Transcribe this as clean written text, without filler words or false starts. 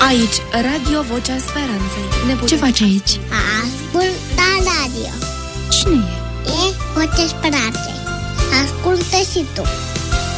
Aici, Radio Vocea Speranței. Ce faci aici? Ascultă radio. Cine e? E Vocea Speranței. Ascultă și tu.